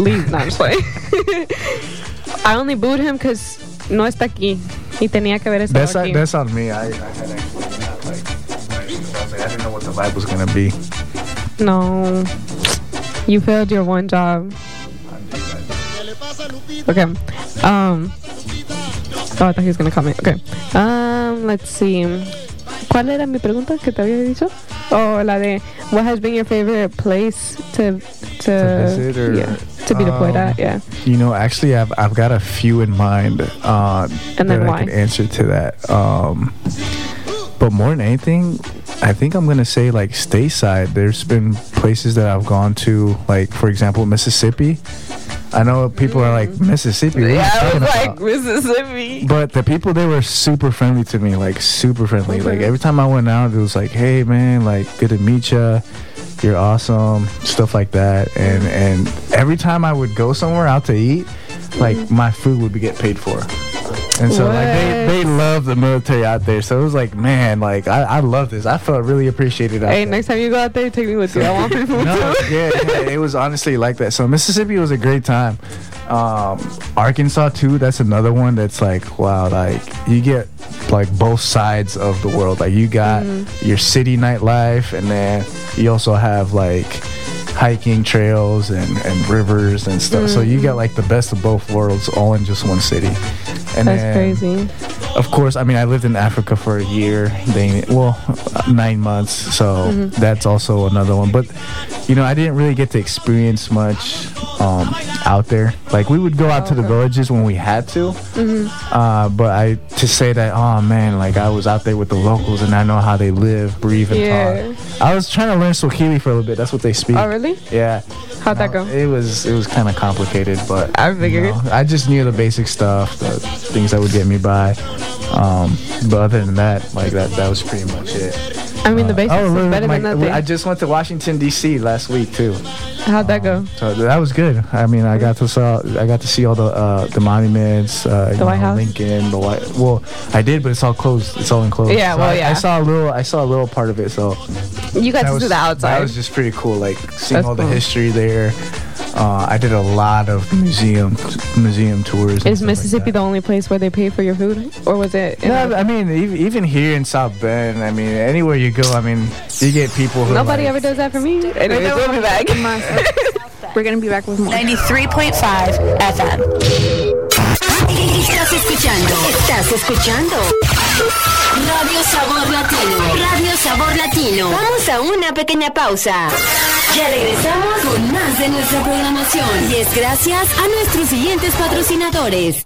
Please, no, I'm just playing. I only booed him because no está aquí. Y tenía que haber estado aquí. That's on me. I had actually not, I didn't know what the vibe was going to be. No. You failed your one job. Okay. Oh, I thought he was going to comment. Okay. Let's see. ¿Cuál era mi pregunta que te había dicho? Oh, la de what has been your favorite place to visit or to be deployed at? Yeah. You know, actually, I've got a few in mind. And then that why? I can answer to that. But more than anything, I think I'm gonna say like stateside. There's been places that I've gone to, like for example, Mississippi. I know people are like, Mississippi? Yeah, I was like, Mississippi. But the people, they were super friendly to me, like super friendly. Like every time I went out, it was like, hey man, like good to meet you. You're awesome, stuff like that. And every time I would go somewhere out to eat, like my food would get paid for. And so like they love the military out there. So it was like, man, like I love this. I felt really appreciated out there. Hey, next time you go out there, take me with you. I want free food too. Yeah, it was honestly like that. So Mississippi was a great time. Arkansas too, that's another one that's like, wow, like you get like both sides of the world. Like you got your city nightlife, and then you also have like hiking trails and rivers and stuff. So you got like the best of both worlds all in just one city. And that's then, crazy. Of course, I mean, I lived in Africa for a year, 9 months, so that's also another one. But, you know, I didn't really get to experience much out there. Like, we would go out to the villages when we had to, but to say that, oh, man, like, I was out there with the locals and I know how they live, breathe, and talk. I was trying to learn Swahili for a little bit. That's what they speak. Oh, really? Yeah. How'd that go? It was kind of complicated, but I figured. You know, I just knew the basic stuff, the things that would get me by. But other than that, like that was pretty much it. I mean, the basics is better than nothing. I just went to Washington D.C. last week too. How'd that go? So that was good. I mean, I got to see all the monuments, the White House, Lincoln, the White. Well, I did, but it's all closed. It's all enclosed. Yeah, so well, yeah. I saw a little part of it. So you got to see the outside. That was just pretty cool. Like seeing all the history there. I did a lot of museum tours. Is Mississippi the only place where they pay for your food, or was it? No, I mean even here in South Bend. I mean anywhere you go. I mean you get people who. Nobody ever does that for me. Anyways, we'll be back. We're gonna be back with more. 93.5 FM. Estás escuchando Radio Sabor Latino. Radio Sabor Latino. Vamos a una pequeña pausa. Ya regresamos con más de nuestra programación. Y es gracias a nuestros siguientes patrocinadores.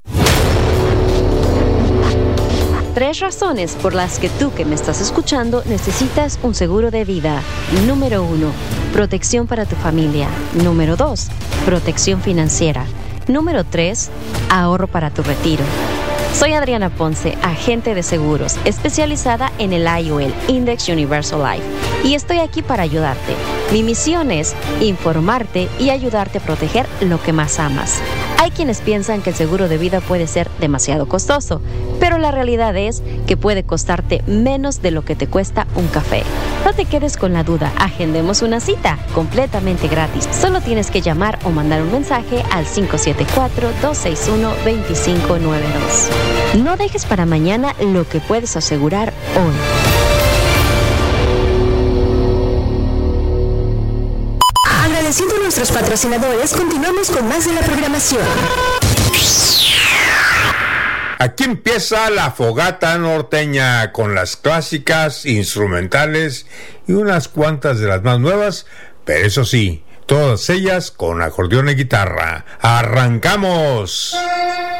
3 razones por las que tú que me estás escuchando necesitas un seguro de vida. Número 1, protección para tu familia. Número 2, protección financiera. Número 3, ahorro para tu retiro. Soy Adriana Ponce, agente de seguros, especializada en el IUL, Index Universal Life, y estoy aquí para ayudarte. Mi misión es informarte y ayudarte a proteger lo que más amas. Hay quienes piensan que el seguro de vida puede ser demasiado costoso, pero la realidad es que puede costarte menos de lo que te cuesta un café. No te quedes con la duda, agendemos una cita completamente gratis. Solo tienes que llamar o mandar un mensaje al 574-261-2592. No dejes para mañana lo que puedes asegurar hoy. Agradeciendo a nuestros patrocinadores, continuamos con más de la programación. Aquí empieza la fogata norteña con las clásicas, instrumentales y unas cuantas de las más nuevas, pero eso sí, todas ellas con acordeón y guitarra. ¡Arrancamos!